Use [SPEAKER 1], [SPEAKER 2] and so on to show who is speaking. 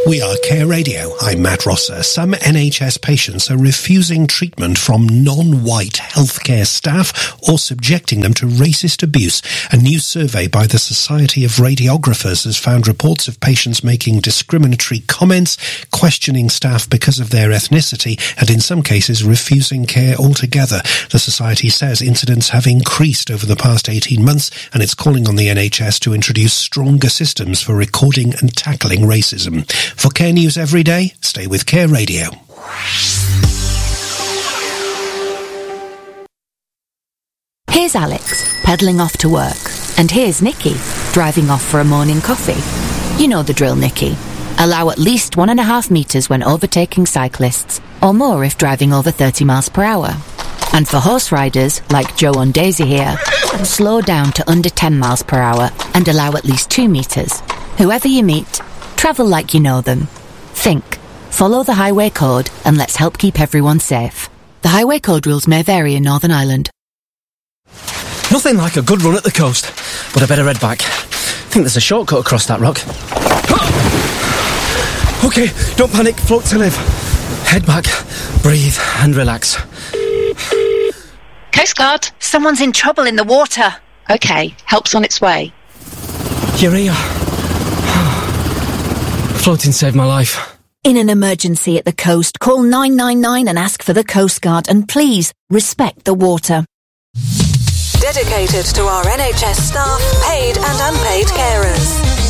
[SPEAKER 1] We are Care Radio. I'm Matt Rosser. Some NHS patients are refusing treatment from non-white healthcare staff or subjecting them to racist abuse. A new survey by the Society of Radiographers has found reports of patients making discriminatory comments, questioning staff because of their ethnicity, and in some cases refusing care altogether. The Society says incidents have increased over the past 18 months, and it's calling on the NHS to introduce stronger systems for recording and tackling racism. For Care News every day, stay with Care Radio.
[SPEAKER 2] Here's Alex, pedalling off to work. And here's Nikki, driving off for a morning coffee. You know the drill, Nikki. Allow at least 1.5 metres when overtaking cyclists, or more if driving over 30 miles per hour. And for horse riders, like Joe and Daisy here, slow down to under 10 miles per hour and allow at least 2 metres. Whoever you meet, travel like you know them. Think, follow the highway code, and let's help keep everyone safe. The highway code rules may vary in Northern Ireland.
[SPEAKER 3] Nothing like a good run at the coast, but I better head back. I think there's a shortcut across that rock. OK, don't panic, float to live. Head back, breathe and relax.
[SPEAKER 4] Coast Guard, someone's in trouble in the water. OK, help's on its way.
[SPEAKER 3] You're here. Floating saved my life.
[SPEAKER 2] In an emergency at the coast, call 999 and ask for the Coast Guard, and please respect the water.
[SPEAKER 5] Dedicated to our NHS staff, paid and unpaid carers.